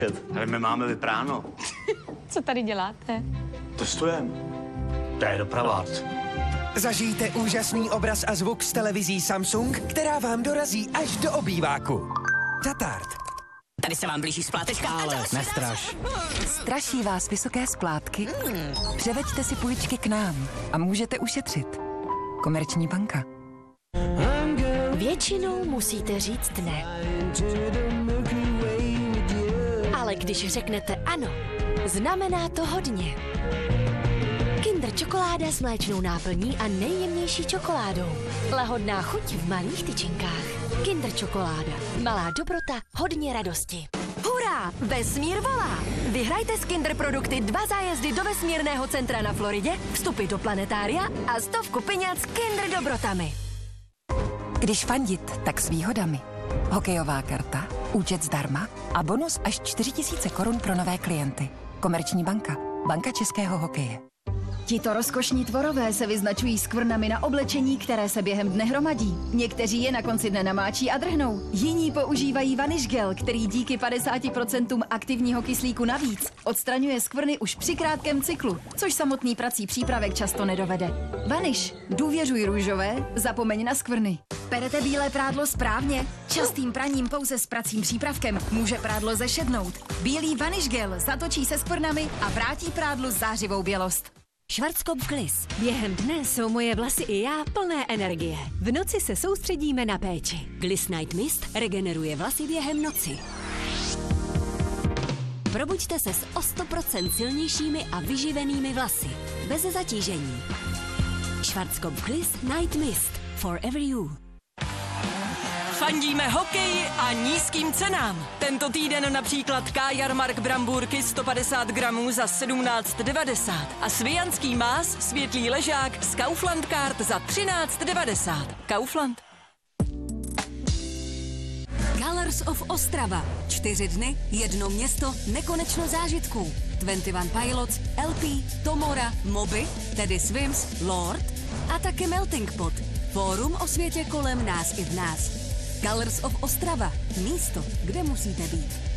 Ale my máme vypráno. Co tady děláte? Testujeme. To je doprava. Zažijte úžasný obraz a zvuk z televizí Samsung, která vám dorazí až do obýváku. Tatart. Tady se vám blíží splátečka. Ale nestraš. Straší vás vysoké splátky? Převeďte si půjčky k nám a můžete ušetřit. Komerční banka. Většinou musíte říct ne. Ale když řeknete ano, znamená to hodně. Kinder čokoláda s mléčnou náplní a nejjemnější čokoládou. Lahodná chuť v malých tyčinkách. Kinder čokoláda. Malá dobrota, hodně radosti. Hurá! Vesmír volá! Vyhrajte z Kinder produkty 2 zájezdy do vesmírného centra na Floridě, vstupy do planetária a 100 peněz s Kinder dobrotami. Když fandit, tak s výhodami. Hokejová karta, účet zdarma a bonus až 4 000 korun pro nové klienty. Komerční banka. Banka českého hokeje. Tito rozkošní tvorové se vyznačují skvrnami na oblečení, které se během dne hromadí. Někteří je na konci dne namáčí a drhnou. Jiní používají Vanish Gel, který díky 50% aktivního kyslíku navíc odstraňuje skvrny už při krátkém cyklu, což samotný prací přípravek často nedovede. Vanish, důvěřuj růžové, zapomeň na skvrny. Perete bílé prádlo správně? Častým praním pouze s pracím přípravkem může prádlo zešednout. Bílý Vanish Gel zatočí se skvrnami a vrátí prádlu zářivou bělost. Schwarzkopf Gliss. Během dne jsou moje vlasy i já plné energie. V noci se soustředíme na péči. Gliss Night Mist regeneruje vlasy během noci. Probuďte se s o 100% silnějšími a vyživenými vlasy. Bez zatížení. Schwarzkopf Gliss Night Mist. Forever You. Fandíme hokeji a nízkým cenám. Tento týden například K-Jarmark brambůrky 150 gramů za 17,90 a svijanský más světlý ležák z Kaufland Card za 13,90. Kaufland. Colors of Ostrava. 4 dny, 1 město, nekonečno zážitků. 21 Pilots, LP, Tomora, Moby, tedy Swims, Lord a také Melting Pot. Fórum o světě kolem nás i v nás. Colors of Ostrava. Místo, kde musíte být.